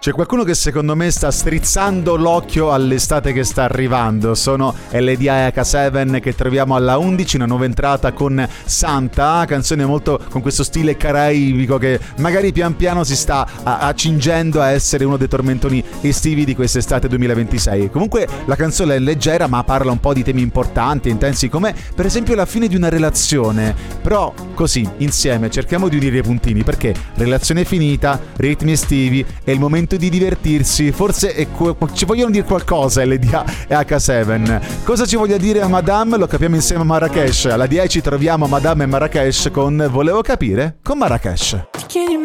C'è qualcuno che secondo me sta strizzando l'occhio all'estate che sta arrivando. Sono LDA e H7 che troviamo alla 11, una nuova entrata con Santa, canzone molto con questo stile caraibico che magari pian piano si sta accingendo a essere uno dei tormentoni estivi di quest'estate 2026. Comunque la canzone è leggera ma parla un po' di temi importanti, intensi, come per esempio la fine di una relazione. Però così, insieme, cerchiamo di unire i puntini, perché relazione finita, ritmi estivi, è il momento di divertirsi. Forse ci vogliono dire qualcosa LDA e H7. Cosa ci voglia dire a Madame lo capiamo insieme a Marrakesh. Alla 10 troviamo Madame e Marrakesh con Volevo capire con Marrakesh. Ti chiedi